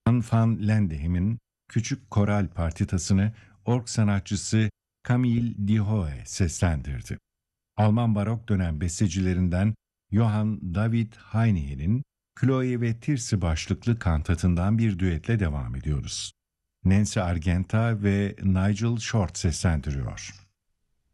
Jan van Lendehem'in Küçük Koral Partitasını org sanatçısı Camille Dihoe seslendirdi. Alman barok dönem bestecilerinden Johann David Heine'nin Chloe ve Tirsi başlıklı kantatından bir düetle devam ediyoruz. Nancy Argenta ve Nigel Short seslendiriyor.